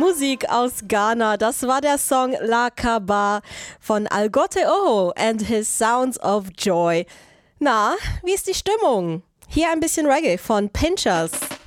Musik aus Ghana. Das war der Song La Kaba von Algote Oho and his Sounds of Joy. Na, wie ist die Stimmung? Hier ein bisschen Reggae von Pinchers.